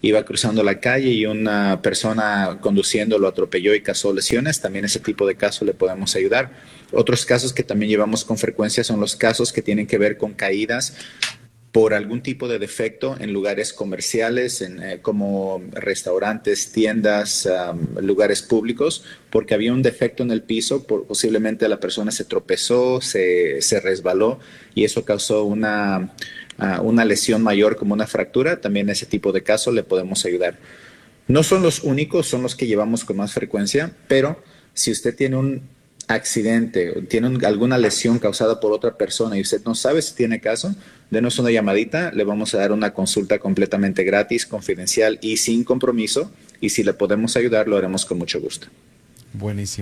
iba cruzando la calle y una persona conduciendo lo atropelló y causó lesiones. También ese tipo de casos le podemos ayudar. Otros casos que también llevamos con frecuencia son los casos que tienen que ver con caídas por algún tipo de defecto en lugares comerciales, como restaurantes, tiendas, lugares públicos, porque había un defecto en el piso, posiblemente la persona se tropezó, se resbaló y eso causó una lesión mayor como una fractura. También ese tipo de casos le podemos ayudar. No son los únicos, son los que llevamos con más frecuencia, pero si usted tiene un accidente o tiene alguna lesión causada por otra persona y usted no sabe si tiene caso, denos una llamadita, le vamos a dar una consulta completamente gratis, confidencial y sin compromiso, y si le podemos ayudar, lo haremos con mucho gusto. Buenísimo.